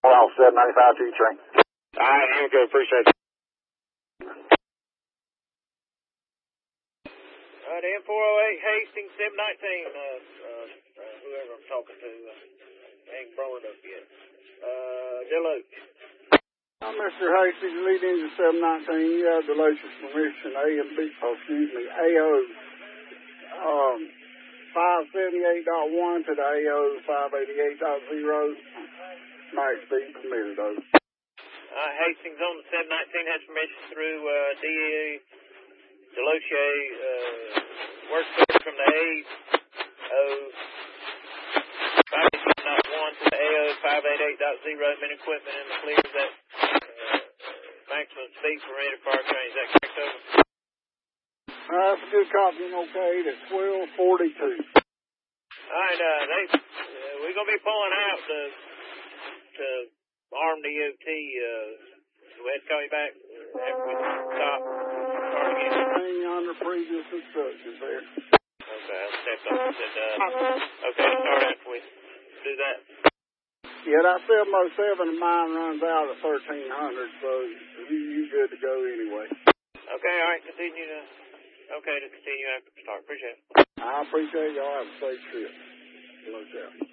off 795 to train. All right, here we go. Appreciate it. The M408 Hastings 719, whoever I'm talking to, ain't brought it up yet. Deluxe. Mr. Hastings, lead engine 719, you have the latest permission AO 578.1 to the AO 588.0. Max speed permitted, over. Hastings on the 719 has permission through DE Deloche, work from the AO 588.1 to the AO 588.0. Been equipment in the clear that maximum speed permitted for our train. Is that correct, over? That's a good copy and okay at 12:42. All right, we're going to be pulling out to arm DOT. We had to call you back after we stop. Under previous instructions there. Okay, I stepped up and said, okay, start after we do that. Yeah, that 707 of mine runs out at 1300, so you good to go anyway. Okay, all right, continue after the start. Appreciate it. I appreciate y'all. Have a safe trip. Hello, Jeff.